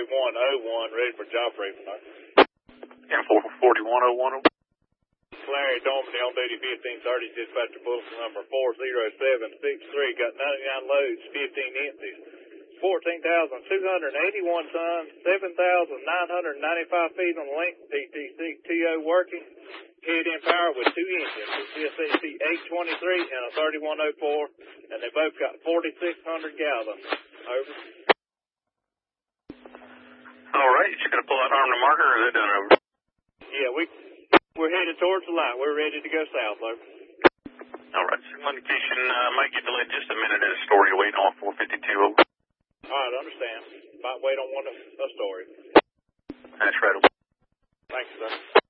44101, ready for job briefing. Yeah, 44101. Larry Dormany on duty 1530, dispatcher bulletin number 40763. Got 99 loads, 15 empties. 14,281 tons, 7,995 feet on the length. PTC TO working. Head in power with 2 engines. CSAC 823 and a 3104, and they both got 4,600 gallons. Over. All right, you gonna pull out arm to marker, or is it done over? Yeah, we're headed towards the light. We're ready to go south, over. All right, signal indication might get delayed just a minute in a story waiting on 452 over. All right, understand. Might wait on a story. That's right. Thanks, sir.